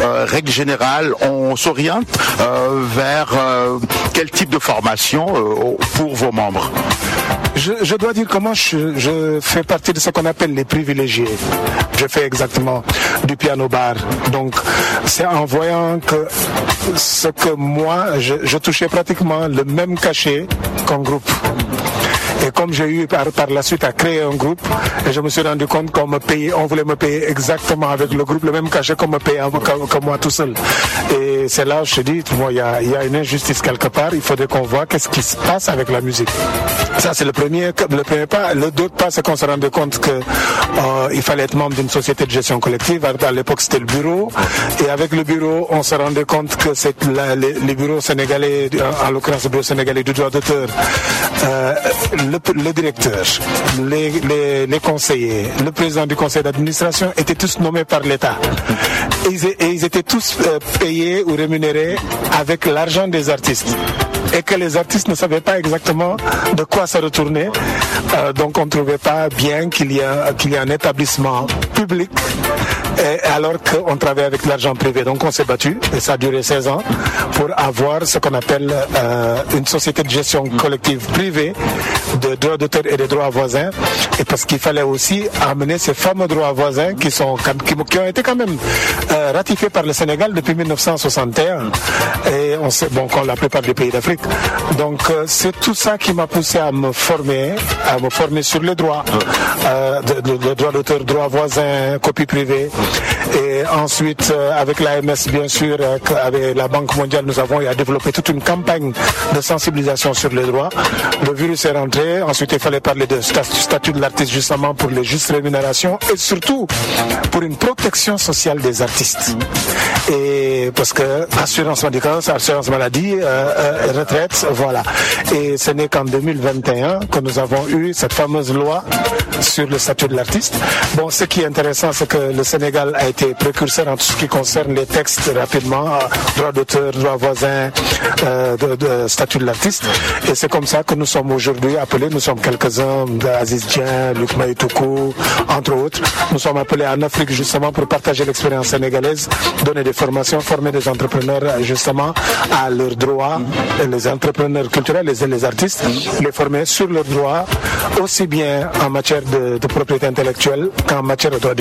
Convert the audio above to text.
règle générale, on s'oriente vers quel type de formation pour vos membres? Je dois dire comment je fais partie de ce qu'on appelle les privilégiés. Je fais exactement du piano bar. Donc, c'est en voyant que ce que moi, je touchais pratiquement le même cachet qu'un groupe. Et comme j'ai eu par la suite à créer un groupe, et je me suis rendu compte qu'on voulait me payer exactement avec le groupe le même cachet qu'on me payait que moi tout seul. Et c'est là où je te dis, il y a une injustice quelque part, il faudrait qu'on voit qu'est-ce qui se passe avec la musique. Ça c'est le premier pas. Le d'autre pas, c'est qu'on se rendait compte que il fallait être membre d'une société de gestion collective. À l'époque c'était le bureau, et avec le bureau, on se rendait compte que les bureaux sénégalais, en l'occurrence le bureau sénégalais du droit d'auteur, le directeur, les conseillers, le président du conseil d'administration étaient tous nommés par l'État. Et ils étaient tous payés ou rémunérés avec l'argent des artistes. Et que les artistes ne savaient pas exactement de quoi se retourner. Donc on ne trouvait pas bien qu'il y ait un établissement public alors qu'on travaillait avec l'argent privé. Donc on s'est battu, et ça a duré 16 ans, pour avoir ce qu'on appelle une société de gestion collective privée de droits d'auteur et de droits voisins. Et parce qu'il fallait aussi amener ces fameux droits voisins qui ont été quand même ratifiés par le Sénégal depuis 1961. Et on sait, comme la plupart des pays d'Afrique. Donc c'est tout ça qui m'a poussé à me former sur les droits, le droit d'auteur, droits voisins, copie privée. Et ensuite, avec l'AMS, bien sûr, avec la Banque mondiale, nous avons développé toute une campagne de sensibilisation sur les droits. Le virus est rentré. Ensuite, il fallait parler de statut de l'artiste, justement, pour les justes rémunérations et surtout pour une protection sociale des artistes. Et parce que assurance médicale, assurance maladie, retraite, voilà. Et ce n'est qu'en 2021 que nous avons eu cette fameuse loi sur le statut de l'artiste. Bon, ce qui est intéressant, c'est que le Sénégal a été précurseur en tout ce qui concerne les textes rapidement, droit d'auteur, droit voisin, de statut de l'artiste. Et c'est comme ça que nous sommes aujourd'hui appelés, nous sommes quelques-uns, Aziz Dien, Luc Maïtoukou, entre autres. Nous sommes appelés en Afrique justement pour partager l'expérience sénégalaise, donner des formations, former des entrepreneurs justement à leurs droits, les entrepreneurs culturels, les artistes, les former sur leurs droits, aussi bien en matière de propriété intellectuelle qu'en matière de droits